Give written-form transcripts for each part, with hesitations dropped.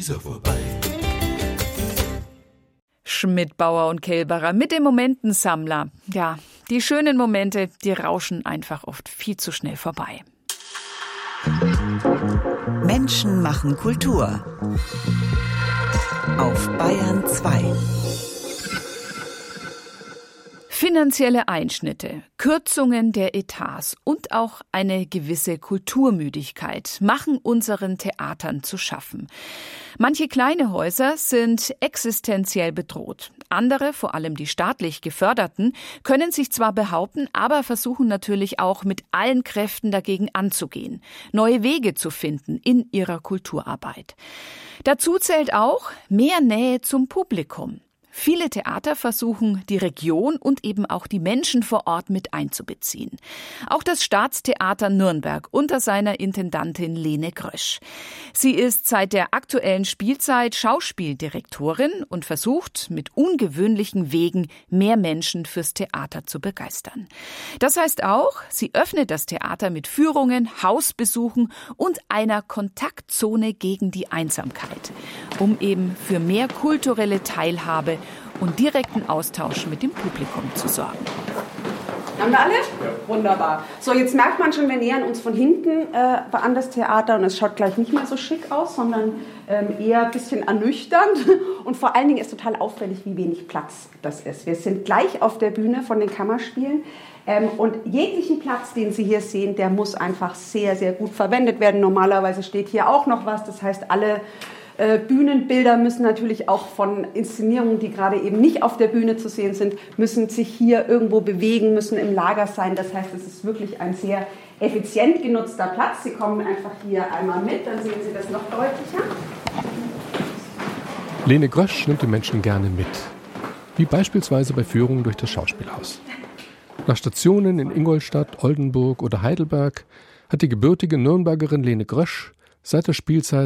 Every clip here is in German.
ist er vorbei. Schmidt, Bauer und Kelberer mit dem Momentensammler. Ja, die schönen Momente, die rauschen einfach oft viel zu schnell vorbei. Menschen machen Kultur. Auf Bayern 2. Finanzielle Einschnitte, Kürzungen der Etats und auch eine gewisse Kulturmüdigkeit machen unseren Theatern zu schaffen. Manche kleine Häuser sind existenziell bedroht. Andere, vor allem die staatlich geförderten, können sich zwar behaupten, aber versuchen natürlich auch mit allen Kräften dagegen anzugehen, neue Wege zu finden in ihrer Kulturarbeit. Dazu zählt auch mehr Nähe zum Publikum. Viele Theater versuchen, die Region und eben auch die Menschen vor Ort mit einzubeziehen. Auch das Staatstheater Nürnberg unter seiner Intendantin Lene Grösch. Sie ist seit der aktuellen Spielzeit Schauspieldirektorin und versucht, mit ungewöhnlichen Wegen mehr Menschen fürs Theater zu begeistern. Das heißt auch, sie öffnet das Theater mit Führungen, Hausbesuchen und einer Kontaktzone gegen die Einsamkeit, um eben für mehr kulturelle Teilhabe und direkten Austausch mit dem Publikum zu sorgen. Haben wir alle? Ja. Wunderbar. So, jetzt merkt man schon, wir nähern uns von hinten an das Theater und es schaut gleich nicht mehr so schick aus, sondern eher ein bisschen ernüchternd und vor allen Dingen ist total auffällig, wie wenig Platz das ist. Wir sind gleich auf der Bühne von den Kammerspielen und jeglichen Platz, den Sie hier sehen, der muss einfach sehr, sehr gut verwendet werden. Normalerweise steht hier auch noch was, das heißt, alle Bühnenbilder müssen natürlich auch von Inszenierungen, die gerade eben nicht auf der Bühne zu sehen sind, müssen sich hier irgendwo bewegen, müssen im Lager sein. Das heißt, es ist wirklich ein sehr effizient genutzter Platz. Sie kommen einfach hier einmal mit, dann sehen Sie das noch deutlicher. Lene Grösch nimmt die Menschen gerne mit, wie beispielsweise bei Führungen durch das Schauspielhaus. Nach Stationen in Ingolstadt, Oldenburg oder Heidelberg hat die gebürtige Nürnbergerin Lene Grösch seit der Spielzeit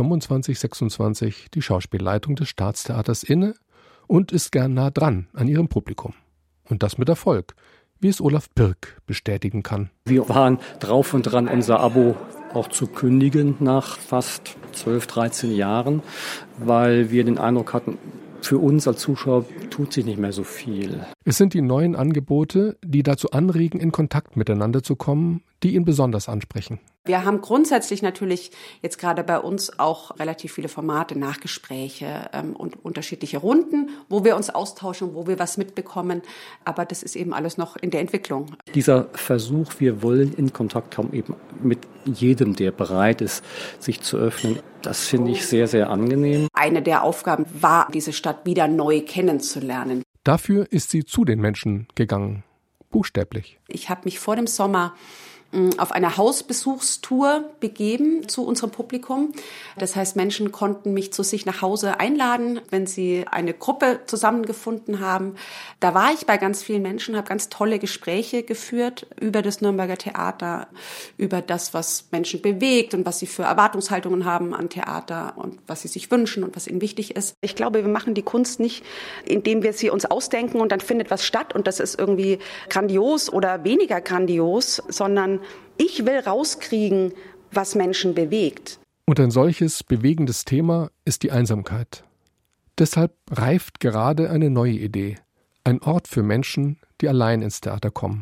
2025/26 die Schauspielleitung des Staatstheaters inne und ist gern nah dran an ihrem Publikum. Und das mit Erfolg, wie es Olaf Pirk bestätigen kann. Wir waren drauf und dran, unser Abo auch zu kündigen nach fast 12, 13 Jahren, weil wir den Eindruck hatten, für uns als Zuschauer tut sich nicht mehr so viel. Es sind die neuen Angebote, die dazu anregen, in Kontakt miteinander zu kommen, die ihn besonders ansprechen. Wir haben grundsätzlich natürlich jetzt gerade bei uns auch relativ viele Formate, Nachgespräche und unterschiedliche Runden, wo wir uns austauschen, wo wir was mitbekommen. Aber das ist eben alles noch in der Entwicklung. Dieser Versuch, wir wollen in Kontakt kommen, eben mit jedem, der bereit ist, sich zu öffnen, das finde ich sehr, sehr angenehm. Eine der Aufgaben war, diese Stadt wieder neu kennenzulernen. Dafür ist sie zu den Menschen gegangen, buchstäblich. Ich habe mich vor dem Sommer auf eine Hausbesuchstour begeben zu unserem Publikum. Das heißt, Menschen konnten mich zu sich nach Hause einladen, wenn sie eine Gruppe zusammengefunden haben. Da war ich bei ganz vielen Menschen, habe ganz tolle Gespräche geführt über das Nürnberger Theater, über das, was Menschen bewegt und was sie für Erwartungshaltungen haben an Theater und was sie sich wünschen und was ihnen wichtig ist. Ich glaube, wir machen die Kunst nicht, indem wir sie uns ausdenken und dann findet was statt und das ist irgendwie grandios oder weniger grandios, sondern ich will rauskriegen, was Menschen bewegt. Und ein solches bewegendes Thema ist die Einsamkeit. Deshalb reift gerade eine neue Idee. Ein Ort für Menschen, die allein ins Theater kommen.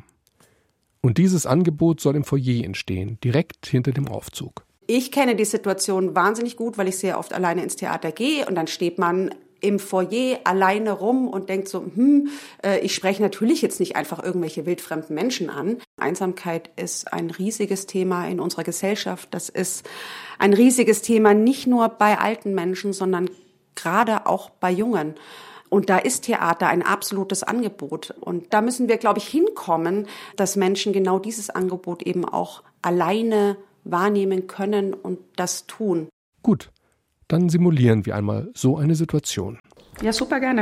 Und dieses Angebot soll im Foyer entstehen, direkt hinter dem Aufzug. Ich kenne die Situation wahnsinnig gut, weil ich sehr oft alleine ins Theater gehe und dann steht man im Foyer alleine rum und denkt so, ich spreche natürlich jetzt nicht einfach irgendwelche wildfremden Menschen an. Einsamkeit ist ein riesiges Thema in unserer Gesellschaft. Das ist ein riesiges Thema nicht nur bei alten Menschen, sondern gerade auch bei Jungen. Und da ist Theater ein absolutes Angebot. Und da müssen wir, glaube ich, hinkommen, dass Menschen genau dieses Angebot eben auch alleine wahrnehmen können und das tun. Gut. Dann simulieren wir einmal so eine Situation. Ja, super gerne.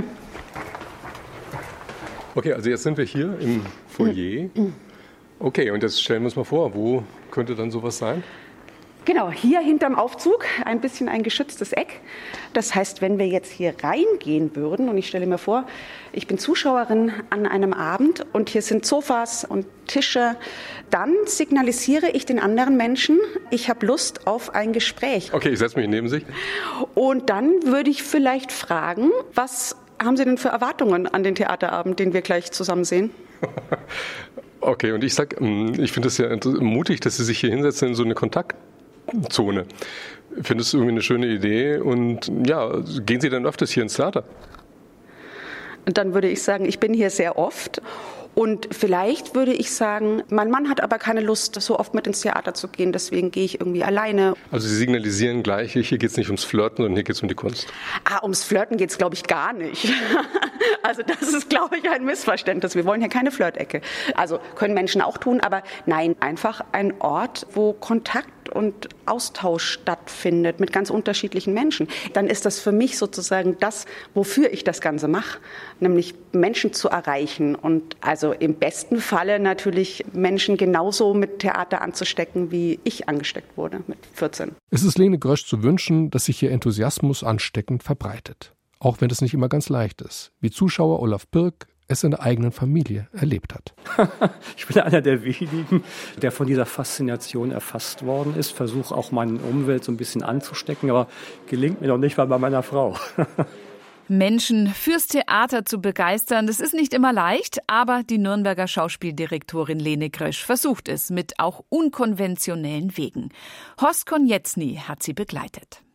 Okay, also jetzt sind wir hier im Foyer. Okay, und jetzt stellen wir uns mal vor, wo könnte dann sowas sein? Genau, hier hinterm Aufzug ein bisschen ein geschütztes Eck. Das heißt, wenn wir jetzt hier reingehen würden, und ich stelle mir vor, ich bin Zuschauerin an einem Abend und hier sind Sofas und Tische, dann signalisiere ich den anderen Menschen, ich habe Lust auf ein Gespräch. Okay, ich setze mich neben sich. Und dann würde ich vielleicht fragen, was haben Sie denn für Erwartungen an den Theaterabend, den wir gleich zusammen sehen? Okay, und ich finde es ja mutig, dass Sie sich hier hinsetzen in so eine Kontaktzone. Ich finde es irgendwie eine schöne Idee. Und ja, gehen Sie dann öfters hier ins Theater? Und dann würde ich sagen, ich bin hier sehr oft. Und vielleicht würde ich sagen, mein Mann hat aber keine Lust, so oft mit ins Theater zu gehen, deswegen gehe ich irgendwie alleine. Also Sie signalisieren gleich, hier geht es nicht ums Flirten, sondern hier geht es um die Kunst. Ums Flirten geht es, glaube ich, gar nicht. Also das ist, glaube ich, ein Missverständnis. Wir wollen hier keine Flirtecke. Also können Menschen auch tun, aber nein, einfach ein Ort, wo Kontakt und Austausch stattfindet mit ganz unterschiedlichen Menschen. Dann ist das für mich sozusagen das, wofür ich das Ganze mache, nämlich Menschen zu erreichen und also im besten Falle natürlich Menschen genauso mit Theater anzustecken, wie ich angesteckt wurde mit 14. Es ist Lene Grösch zu wünschen, dass sich ihr Enthusiasmus ansteckend verbreitet. Auch wenn es nicht immer ganz leicht ist, wie Zuschauer Olaf Pirk es in der eigenen Familie erlebt hat. Ich bin einer der wenigen, der von dieser Faszination erfasst worden ist. Versuche auch meine Umwelt so ein bisschen anzustecken, aber gelingt mir noch nicht mal bei meiner Frau. Menschen fürs Theater zu begeistern, das ist nicht immer leicht, aber die Nürnberger Schauspieldirektorin Lene Grösch versucht es mit auch unkonventionellen Wegen. Horst Konietzny hat sie begleitet.